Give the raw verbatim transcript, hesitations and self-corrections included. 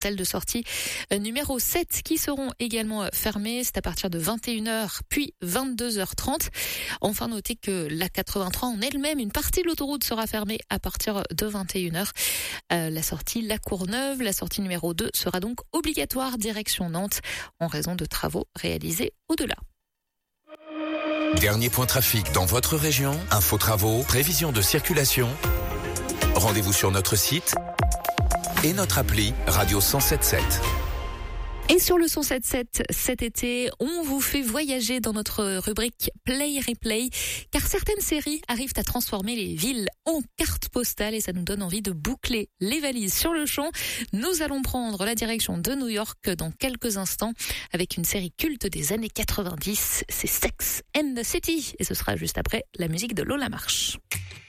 portails de sortie numéro sept qui seront également fermés. C'est à partir de vingt et une heures puis vingt-deux heures trente. Enfin, notez que l'A quatre-vingt-trois en elle-même, une partie de l'autoroute sera fermée à partir de vingt et une heures. Euh, la sortie La Courneuve, la sortie numéro deux sera donc obligatoire direction Nantes en raison de travaux réalisés au-delà. Dernier point trafic dans votre région, info travaux, prévision de circulation. Rendez-vous sur notre site et notre appli Radio cent sept virgule sept. Et sur le cent sept virgule sept, cet été, on vous fait voyager dans notre rubrique Play Replay, car certaines séries arrivent à transformer les villes en cartes postales et ça nous donne envie de boucler les valises sur le champ. Nous allons prendre la direction de New York dans quelques instants avec une série culte des années quatre-vingt-dix, c'est Sex and the City et ce sera juste après la musique de Lola Marsh.